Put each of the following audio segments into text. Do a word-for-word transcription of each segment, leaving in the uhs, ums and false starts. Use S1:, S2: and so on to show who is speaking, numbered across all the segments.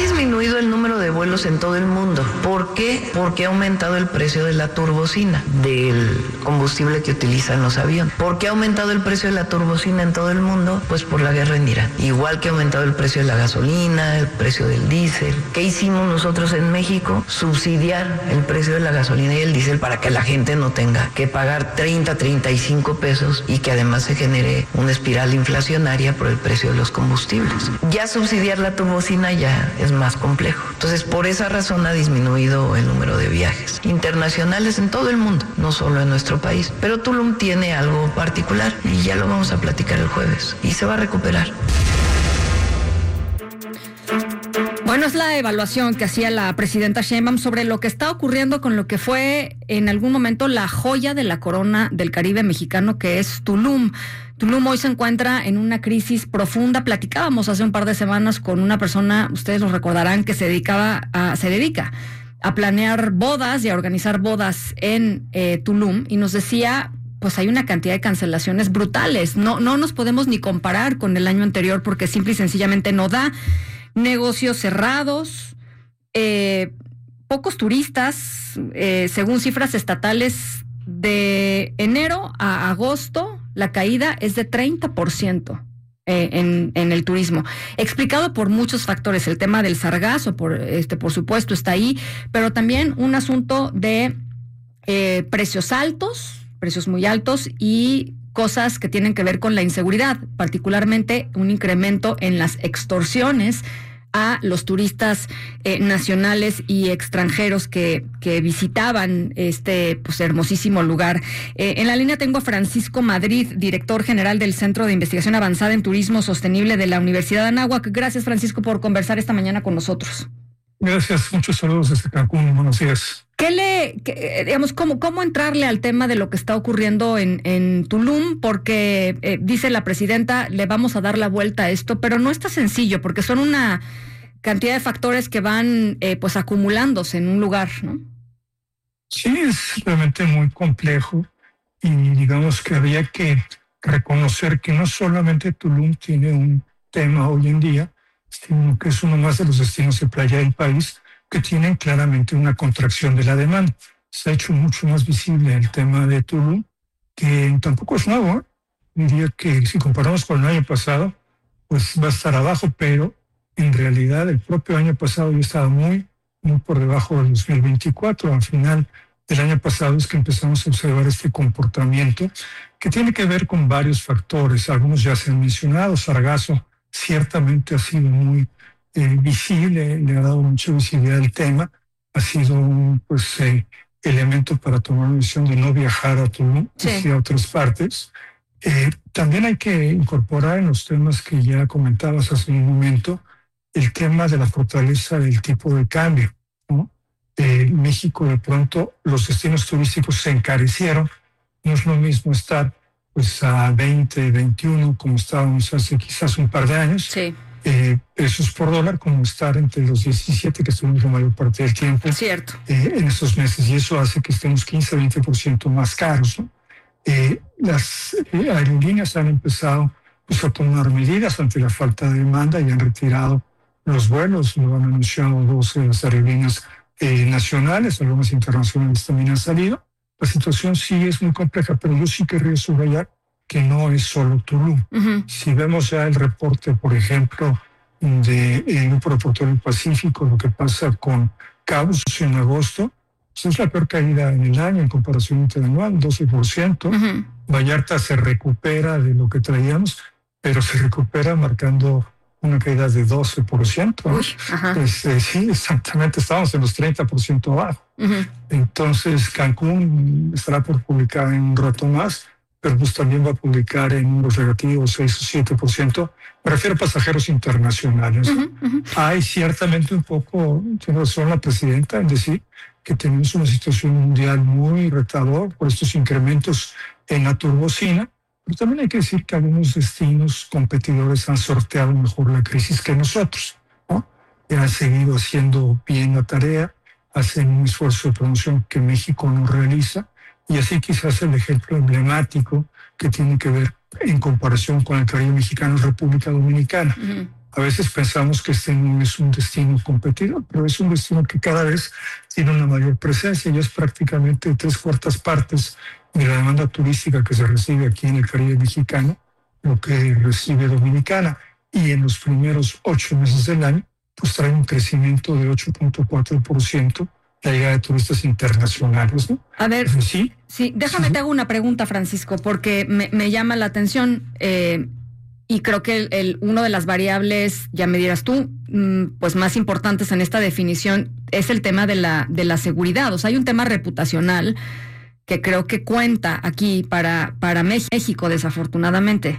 S1: disminuido el número de vuelos en todo el mundo. ¿Por qué? Porque ha aumentado el precio de la turbocina, del combustible que utilizan los aviones. ¿Por qué ha aumentado el precio de la turbocina en todo el mundo? Pues por la guerra en Irán. Igual que ha aumentado el precio de la gasolina, el precio del diésel. ¿Qué hicimos nosotros en México? Subsidiar el precio de la gasolina y el diésel para que la gente no tenga que pagar treinta, treinta y cinco pesos y que además se genere una espiral inflacionaria por el precio de los combustibles. Ya subsidiar la turbocina ya es más complejo. Entonces, por esa razón ha disminuido el número de viajes internacionales en todo el mundo, no solo en nuestro país. Pero Tulum tiene algo particular y ya lo vamos a platicar el jueves y se va a recuperar.
S2: Bueno, es la evaluación que hacía la presidenta Sheinbaum sobre lo que está ocurriendo con lo que fue en algún momento la joya de la corona del Caribe mexicano, que es Tulum. Tulum hoy se encuentra en una crisis profunda. Platicábamos hace un par de semanas con una persona, ustedes lo recordarán, que se dedicaba a, se dedica a planear bodas y a organizar bodas en eh, Tulum, y nos decía, pues hay una cantidad de cancelaciones brutales. No, no nos podemos ni comparar con el año anterior porque simple y sencillamente no da. Negocios cerrados, eh, pocos turistas, eh, según cifras estatales, de enero a agosto la caída es de treinta por ciento eh, en, en el turismo, explicado por muchos factores. El tema del sargazo, por, este, por supuesto, está ahí, pero también un asunto de eh, precios altos, precios muy altos y cosas que tienen que ver con la inseguridad, particularmente un incremento en las extorsiones a los turistas eh, nacionales y extranjeros que, que visitaban este pues hermosísimo lugar. Eh, en la línea tengo a Francisco Madrid, director general del Centro de Investigación Avanzada en Turismo Sostenible de la Universidad de Anáhuac. Gracias, Francisco, por conversar esta mañana con nosotros.
S3: Gracias, muchos saludos desde Cancún, buenos días.
S2: ¿Qué le, qué, digamos, cómo, cómo entrarle al tema de lo que está ocurriendo en, en Tulum? Porque eh, dice la presidenta, le vamos a dar la vuelta a esto, pero no está sencillo, porque son una cantidad de factores que van eh, pues acumulándose en un lugar, ¿no?
S3: Sí, es realmente muy complejo y digamos que había que reconocer que no solamente Tulum tiene un tema hoy en día, sino que es uno más de los destinos de playa del país que tienen claramente una contracción de la demanda. Se ha hecho mucho más visible el tema de Tulum, que tampoco es nuevo, ¿eh? Diría que si comparamos con el año pasado, pues va a estar abajo, pero en realidad el propio año pasado ya estaba muy, muy por debajo del dos mil veinticuatro. Al final del año pasado es que empezamos a observar este comportamiento que tiene que ver con varios factores. Algunos ya se han mencionado. Sargazo ciertamente ha sido muy eh, visible, le ha dado mucha visibilidad al tema, ha sido un pues, eh, elemento para tomar una decisión de no viajar a Tulum, sí, hacia otras partes. Eh, también hay que incorporar en los temas que ya comentabas hace un momento, el tema de la fortaleza del tipo de cambio, ¿no? Eh, México, de pronto, los destinos turísticos se encarecieron. No es lo mismo estar pues a veinte, veintiuno, como estábamos hace quizás un par de años,
S2: sí.
S3: eh, pesos por dólar, como estar entre los diecisiete que estuvimos la mayor parte del tiempo
S2: Cierto.
S3: Eh, en estos meses, y eso hace que estemos quince a veinte por ciento más caros, ¿no? Eh, las eh, aerolíneas han empezado pues, a tomar medidas ante la falta de demanda y han retirado los vuelos, lo han anunciado dos de las aerolíneas eh, nacionales, algunas internacionales también han salido. La situación sí es muy compleja, pero yo sí querría subrayar que no es solo Tulum.
S2: Uh-huh.
S3: Si vemos ya el reporte, por ejemplo, del de, Grupo Aeroportuario del Pacífico, lo que pasa con Cabos en agosto, pues es la peor caída en el año en comparación interanual, doce por ciento.
S2: Uh-huh.
S3: Vallarta se recupera de lo que traíamos, pero se recupera marcando una caída de doce por ciento.
S2: Uy, ajá.
S3: Pues, eh, sí, exactamente, estábamos en los treinta por ciento abajo.
S2: Uh-huh.
S3: Entonces, Cancún estará por publicar en un rato más, pero pues también va a publicar en unos negativos seis o siete por ciento. Me refiero a pasajeros internacionales.
S2: Uh-huh, uh-huh.
S3: Hay ciertamente un poco, tiene razón la presidenta en decir que tenemos una situación mundial muy retadora por estos incrementos en la turbocina, pero también hay que decir que algunos destinos competidores han sorteado mejor la crisis que nosotros, ¿no? Y han seguido haciendo bien la tarea, hacen un esfuerzo de promoción que México no realiza, y así quizás el ejemplo emblemático que tiene que ver en comparación con el Caribe mexicano es República Dominicana.
S2: Uh-huh.
S3: A veces pensamos que este no es un destino competidor, pero es un destino que cada vez tiene una mayor presencia y es prácticamente tres cuartas partes de la demanda turística que se recibe aquí en el Caribe mexicano, lo que recibe Dominicana. Y en los primeros ocho meses del año, pues trae un crecimiento de ocho punto cuatro por ciento la llegada de turistas internacionales, ¿no?
S2: A ver,
S3: sí,
S2: sí, déjame
S3: sí.
S2: te hago una pregunta, Francisco, porque me, me llama la atención eh, y creo que el, el, uno de las variables, ya me dirás tú, pues más importantes en esta definición es el tema de la, de la seguridad. O sea, hay un tema reputacional que creo que cuenta aquí para, para México, desafortunadamente.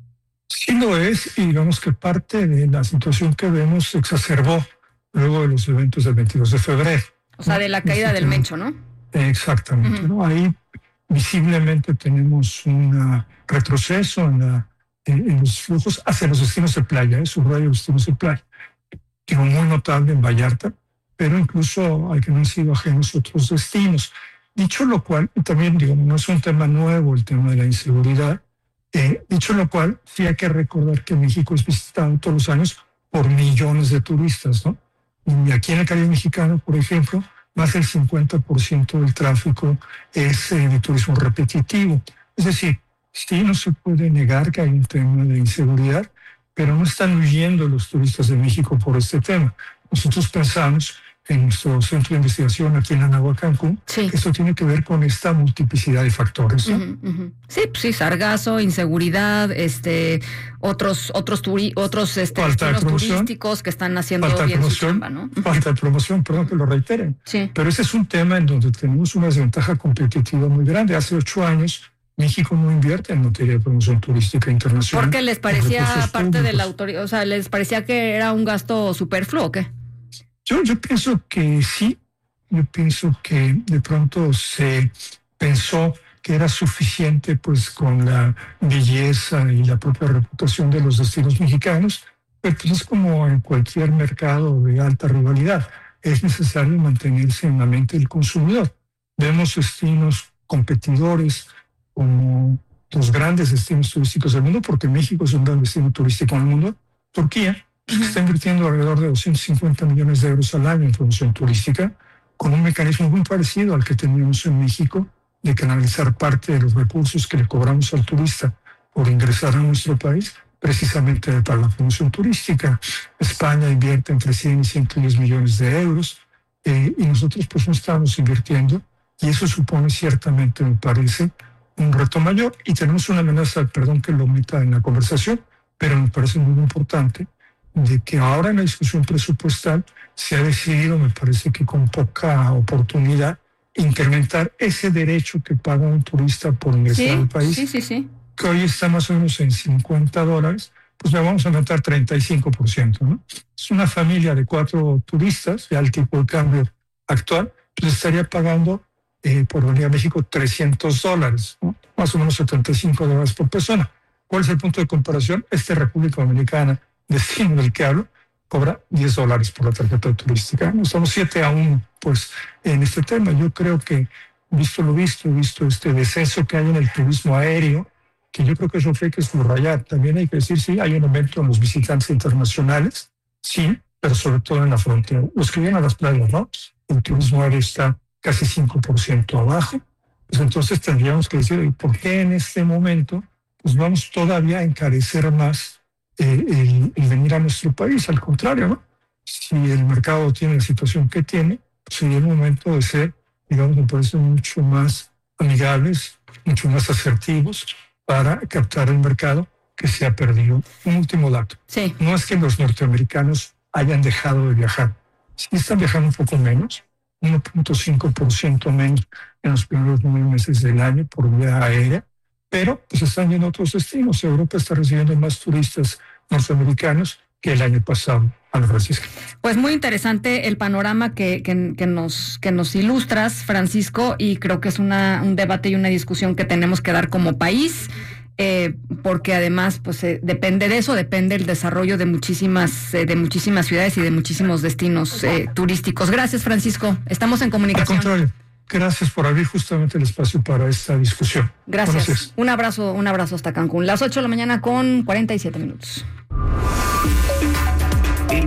S3: Sí lo es, y digamos que parte de la situación que vemos se exacerbó luego de los eventos del veintidós de febrero.
S2: O sea, de la caída ¿no? del Mencho, ¿no?
S3: Exactamente,
S2: Uh-huh.
S3: ¿no? Ahí visiblemente tenemos un retroceso en, la, en, en los flujos hacia los destinos de playa, ¿eh? Subrayo los destinos de playa. Digo, muy notable en Vallarta, pero incluso hay que no han sido ajenos otros destinos. Dicho lo cual, y también digo, no es un tema nuevo el tema de la inseguridad, eh, dicho lo cual, sí hay que recordar que México es visitado todos los años por millones de turistas, ¿no? Y aquí en el Caribe mexicano, por ejemplo, más del cincuenta por ciento del tráfico es eh, de turismo repetitivo. Es decir, sí no se puede negar que hay un tema de inseguridad, pero no están huyendo los turistas de México por este tema. Nosotros pensamos en nuestro centro de investigación aquí en Anáhuac, Cancún,
S2: sí.
S3: que esto tiene que ver con esta multiplicidad de factores, ¿no?
S2: Uh-huh, uh-huh. Sí, pues sí, sargazo, inseguridad, este, otros, otros, turi- otros este, destinos turísticos que están haciendo bien su chamba, ¿no? Uh-huh.
S3: Falta de promoción, perdón que lo reiteren.
S2: Sí.
S3: Pero ese es un tema en donde tenemos una desventaja competitiva muy grande. Hace ocho años México no invierte en materia de promoción turística internacional.
S2: Porque les parecía parte de la autoridad, o sea, les parecía que era un gasto superfluo, ¿o qué?
S3: Yo, yo pienso que sí, yo pienso que de pronto se pensó que era suficiente pues con la belleza y la propia reputación de los destinos mexicanos, pero pues es como en cualquier mercado de alta rivalidad, es necesario mantenerse en la mente del consumidor. Vemos destinos competidores como los grandes destinos turísticos del mundo, porque México es un gran destino turístico en el mundo, Turquía, pues, que está invirtiendo alrededor de doscientos cincuenta millones de euros al año en promoción turística, con un mecanismo muy parecido al que teníamos en México, de canalizar parte de los recursos que le cobramos al turista por ingresar a nuestro país, precisamente para la promoción turística. España invierte entre cien y ciento diez millones de euros, eh, y nosotros pues no estamos invirtiendo, y eso supone ciertamente, me parece, un reto mayor, y tenemos una amenaza, perdón que lo meta en la conversación, pero me parece muy importante, de que ahora en la discusión presupuestal se ha decidido, me parece que con poca oportunidad, incrementar ese derecho que paga un turista por ingresar
S2: sí,
S3: al país,
S2: sí, sí, sí.
S3: que hoy está más o menos en cincuenta dólares, pues le vamos a aumentar treinta y cinco por ciento, ¿no? Es una familia de cuatro turistas, ya el tipo de cambio actual, pues estaría pagando eh, por venir a México trescientos dólares, ¿no? Más o menos setenta y cinco dólares por persona. ¿Cuál es el punto de comparación? Esta República Dominicana, destino del que hablo, cobra diez dólares por la tarjeta turística. ¿No? Estamos siete a uno, pues, en este tema. Yo creo que, visto lo visto, visto este descenso que hay en el turismo aéreo, que yo creo que eso hay que subrayar. También hay que decir, sí, hay un aumento en los visitantes internacionales, sí, pero sobre todo en la frontera. Los que vienen a las playas, ¿no? El turismo aéreo está casi cinco por ciento abajo. Pues entonces tendríamos que decir, ¿por qué en este momento pues vamos todavía a encarecer más Eh, el, el venir a nuestro país? Al contrario, ¿no? Si el mercado tiene la situación que tiene, pues sería el momento de ser, digamos, me parece mucho más amigables, mucho más asertivos para captar el mercado que se ha perdido. Un último dato.
S2: Sí.
S3: No es que los norteamericanos hayan dejado de viajar. Sí están viajando un poco menos, uno punto cinco por ciento menos en los primeros nueve meses del año por vía aérea, pero pues están yendo a otros destinos. Europa está recibiendo más turistas norteamericanos que el año pasado, Ana Francisca.
S2: Pues muy interesante el panorama que, que, que, nos, que nos ilustras, Francisco, y creo que es una, un debate y una discusión que tenemos que dar como país, eh, porque además pues eh, depende de eso, depende el desarrollo de muchísimas, eh, de muchísimas ciudades y de muchísimos destinos eh, turísticos. Gracias, Francisco. Estamos en comunicación.
S3: Al contrario. Gracias por abrir justamente el espacio para esta discusión.
S2: Gracias.
S3: Gracias.
S2: Un abrazo, un abrazo hasta Cancún. Las ocho de la mañana con cuarenta y siete minutos.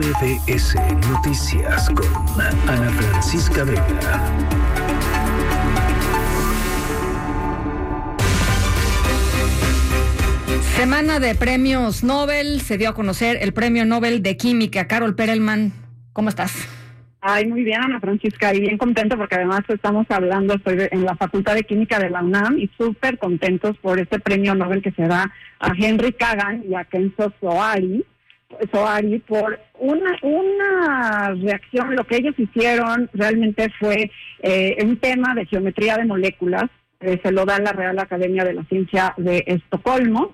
S4: M B S Noticias con Ana Francisca Vega.
S2: Semana de premios Nobel, se dio a conocer el premio Nobel de Química. Carol Perelman, ¿cómo estás?
S5: Ay, muy bien, Ana Francisca, y bien contento porque además estamos hablando, estoy en la Facultad de Química de la UNAM y súper contentos por este premio Nobel que se da a Henry Kagan y a Kenzo Sohari, Sohari por una, una reacción. Lo que ellos hicieron realmente fue eh, un tema de geometría de moléculas. Eh, se lo da la Real Academia de la Ciencia de Estocolmo,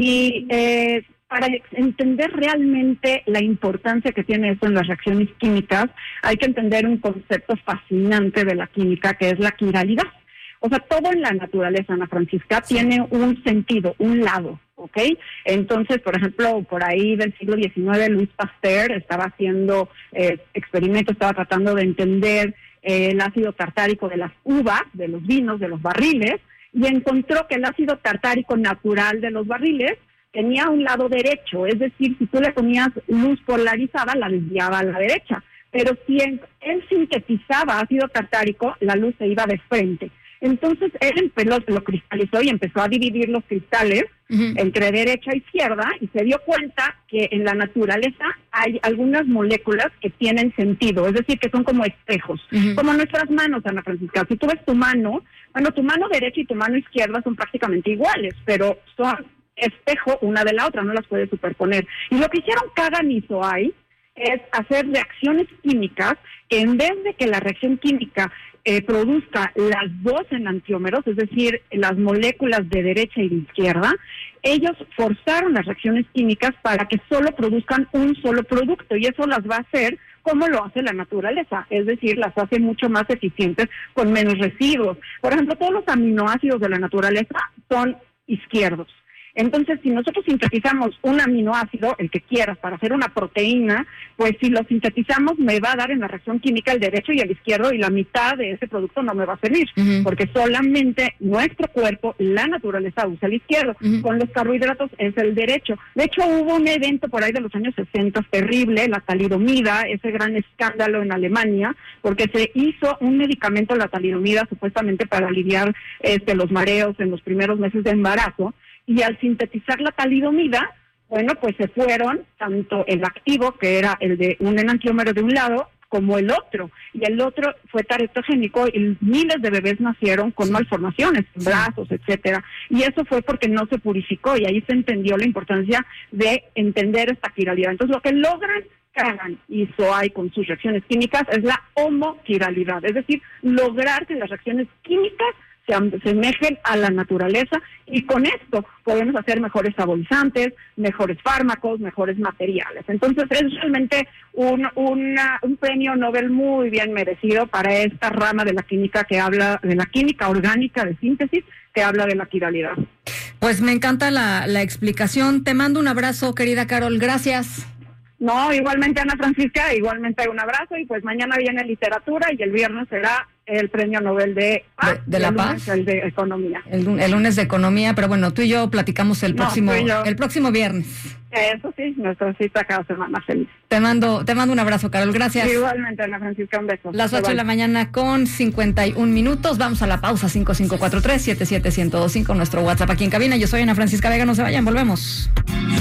S5: y eh, para entender realmente la importancia que tiene esto en las reacciones químicas, hay que entender un concepto fascinante de la química, que es la quiralidad. O sea, todo en la naturaleza, Ana Francisca, tiene un sentido, un lado, ¿ok? Entonces, por ejemplo, por ahí del siglo diecinueve, Louis Pasteur estaba haciendo eh, experimentos, estaba tratando de entender eh, el ácido tartárico de las uvas, de los vinos, de los barriles, y encontró que el ácido tartárico natural de los barriles tenía un lado derecho, es decir, si tú le ponías luz polarizada, la desviaba a la derecha, pero si en, él sintetizaba ácido tartárico, la luz se iba de frente. Entonces él empezó, lo cristalizó y empezó a dividir los cristales uh-huh. entre derecha e izquierda, y se dio cuenta que en la naturaleza hay algunas moléculas que tienen sentido, es decir, que son como espejos, uh-huh. como nuestras manos, Ana Francisca. Si tú ves tu mano, bueno, tu mano derecha y tu mano izquierda son prácticamente iguales, pero son espejo una de la otra, no las puedes superponer. Y lo que hicieron Kagan y Sohari es hacer reacciones químicas que, en vez de que la reacción química eh, produzca las dos enantiómeros, es decir, las moléculas de derecha y de izquierda, ellos forzaron las reacciones químicas para que solo produzcan un solo producto, y eso las va a hacer como lo hace la naturaleza, es decir, las hace mucho más eficientes con menos residuos. Por ejemplo, todos los aminoácidos de la naturaleza son izquierdos. Entonces, si nosotros sintetizamos un aminoácido, el que quieras, para hacer una proteína, pues si lo sintetizamos me va a dar en la reacción química el derecho y el izquierdo, y la mitad de ese producto no me va a servir, uh-huh. porque solamente nuestro cuerpo, la naturaleza, usa el izquierdo. Uh-huh. Con los carbohidratos es el derecho. De hecho, hubo un evento por ahí de los años sesenta terrible, la talidomida, ese gran escándalo en Alemania, porque se hizo un medicamento, la talidomida, supuestamente para aliviar este, los mareos en los primeros meses de embarazo. Y al sintetizar la talidomida, bueno, pues se fueron tanto el activo, que era el de un enantiómero de un lado, como el otro. Y el otro fue teratogénico, y miles de bebés nacieron con malformaciones, brazos, etcétera. Y eso fue porque no se purificó, y ahí se entendió la importancia de entender esta quiralidad. Entonces, lo que logran Kagan y Sohari con sus reacciones químicas es la homoquiralidad, es decir, lograr que las reacciones químicas se asemejen a la naturaleza, y con esto podemos hacer mejores saborizantes, mejores fármacos, mejores materiales. Entonces es realmente un, una, un premio Nobel muy bien merecido para esta rama de la química que habla de la química orgánica de síntesis, que habla de la quiralidad.
S2: Pues me encanta la, la explicación. Te mando un abrazo, querida Carol. Gracias.
S5: No, igualmente, Ana Francisca, igualmente un abrazo, y pues mañana viene literatura y el viernes será el premio Nobel de Paz.
S2: ¿De, de la Paz?
S5: El de Economía.
S2: El, el lunes de Economía, pero bueno, tú y yo platicamos el
S5: no,
S2: próximo el próximo viernes.
S5: Eso sí, nuestra cita cada semana feliz.
S2: Te mando, te mando un abrazo, Carol, gracias.
S5: Igualmente, Ana Francisca, un beso.
S2: Las ocho de la mañana con cincuenta y un minutos, vamos a la pausa. Cinco cinco cuatro tres siete siete uno cero dos cinco, nuestro WhatsApp aquí en cabina. Yo soy Ana Francisca Vega, no se vayan, volvemos.